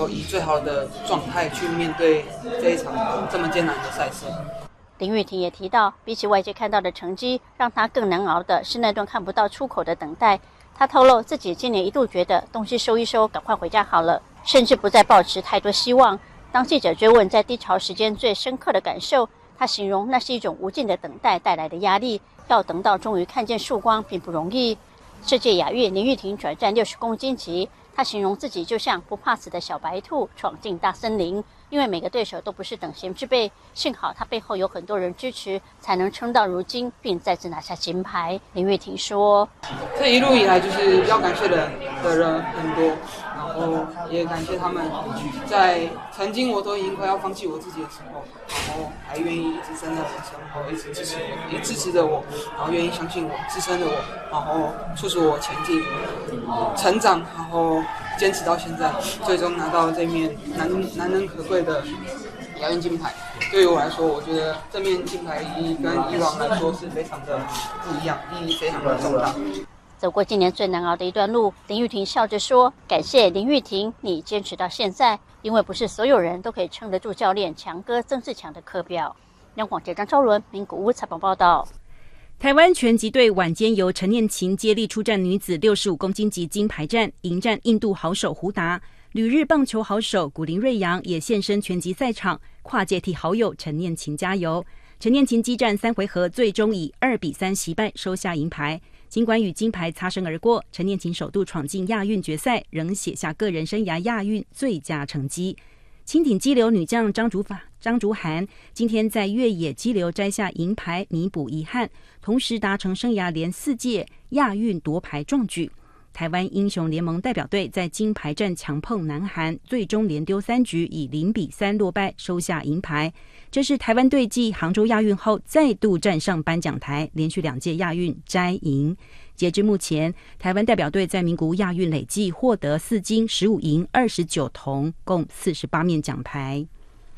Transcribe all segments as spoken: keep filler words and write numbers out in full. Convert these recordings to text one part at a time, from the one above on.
后以最好的状态去面对这一场这么艰难的赛事。 林玉婷也提到，比起外界看到的成绩，让她更难熬的是那段看不到出口的等待。她透露自己今年一度觉得东西收一收，赶快回家好了，甚至不再抱持太多希望。当记者追问在低潮时间最深刻的感受，她形容那是一种无尽的等待带来的压力，要等到终于看见曙光并不容易。世界亚运林玉婷转战六十公斤级，她形容自己就像不怕死的小白兔闯进大森林，因为每个对手都不是等闲之辈，幸好她背后有很多人支持，才能撑到如今并再次拿下金牌。林玉婷说， 这一路以来就是要感谢的的人很多，然后也感谢他们在曾经我都已经快要放弃我自己的时候，然后还愿意一直站在我的身后，一直支持我，也支持着我，然后愿意相信我，支撑着我，然后促使我前进成长，然后坚持到现在，最终拿到这面难难能可贵的亚运金牌。对于我来说，我觉得这面金牌意义跟以往来说是非常的不一样，意义非常的重大。 走过今年最难熬的一段路，林玉婷笑着说，感谢林玉婷，你坚持到现在，因为不是所有人都可以撑得住教练强哥曾志强的课表。央广记者张昭伦名古屋采访报道。 台湾拳击队晚间由陈念琴接力出战女子六十五公斤级金牌战，迎战印度好手胡达。旅日棒球好手古林瑞阳也现身拳击赛场，跨界替好友陈念琴加油。陈念琴激战三回合，最终以二比三惜败，收下银牌。尽管与金牌擦身而过，陈念琴首度闯进亚运决赛，仍写下个人生涯亚运最佳成绩。轻艇激流女将张竹法张竹涵今天在越野激流摘下银牌，弥补遗憾，同时达成生涯连四届亚运夺牌壮举。台湾英雄联盟代表队在金牌战强碰南韩，最终连丢三局，以零比三落败，收下银牌。这是台湾队继杭州亚运后再度站上颁奖台，连续两届亚运摘银。截至目前，台湾代表队在名古屋亚运累计获得四金、十五银、二十九铜，共四十八面奖牌。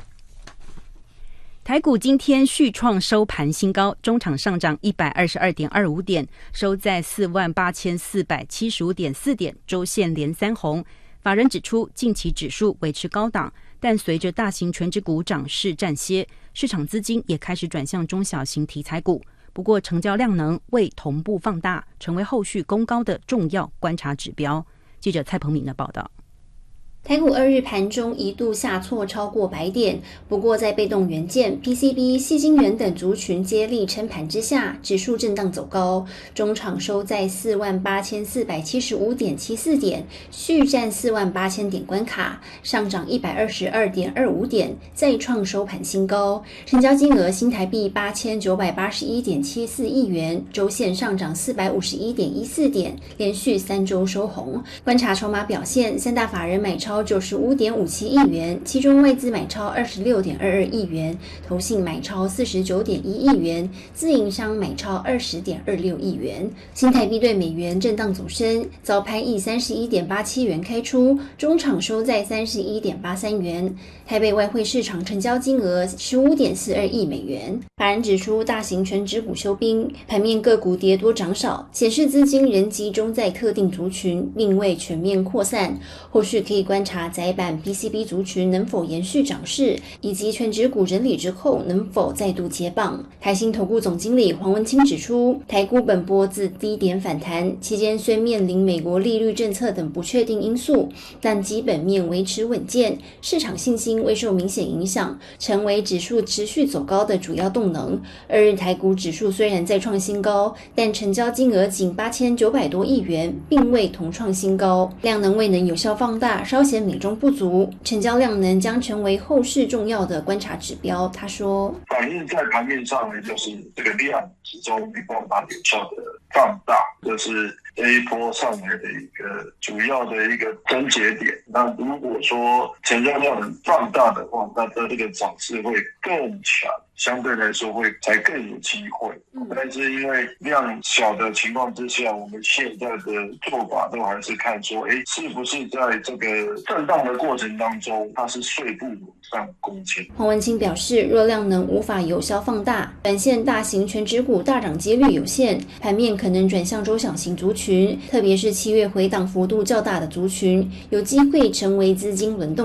台股今天续创收盘新高，中场上涨 一百二十二点二五 点，收在 四万八千四百七十五点四 点，周线连三红。法人指出，近期指数维持高档，但随着大型全指股涨势暂歇，市场资金也开始转向中小型题材股。不过成交量能未同步放大，成为后续攻高的重要观察指标。记者蔡鹏敏的报道。 台股二日盘中一度下挫超过百点，不过在被动元件、P C B、矽晶圆等族群接力撑盘之下，指数震荡走高，中场收在 四万八千四百七十五点七四 点，续战四万八千点关卡，上涨 一百二十二点二五 点，再创收盘新高。成交金额新台币八千九百八十一点七四亿元，周线上涨 四百五十一点一四 点，连续三周收红。观察筹码表现，三大法人买超九十五点五七亿元，其中外资买超 二十六点二二亿元，投信买超 四十九点一亿元，自营商买超 二十点二六亿元。新台币对美元震荡走升，早盘以 三十一点八七元开出，中场收在 三十一点八三元。台北外汇市场成交金额 十五点四二亿美元。法人指出，大型全指股休兵，盘面个股跌多涨少，显示资金仍集中在特定族群，并未全面扩散。后续可以观察载板 P C B 族群能否延续涨势，以及全指股整理之后能否再度接棒。台新投顾总经理黄文清指出，台股本波自低点反弹，期间虽面临美国利率政策等不确定因素，但基本面维持稳健，市场信心未受明显影响，成为指数持续走高的主要动能。二日台股指数虽然再创新高，但成交金额仅八千九百多亿元，并未同创新高，量能未能有效放大，稍显美中不足，成交量能将成为后市重要的观察指标。他说， 反映在盘面上呢，就是这个量始终没办法有效的放大，就是这一波上来的一个主要的一个症结点。那如果说成交量能放大的话，那它这个涨势会更强，相对来说会才更有机会。但是因为量小的情况之下，我们现在的做法都还是看说，哎，是不是在这个震荡的过程当中，它是碎步往上攻坚。 黄文清表示，若量能无法有效放大，短线大型全指股大涨几率有限，盘面可能转向中小型族群，特别是七月回档幅度较大的族群，有机会成为资金轮动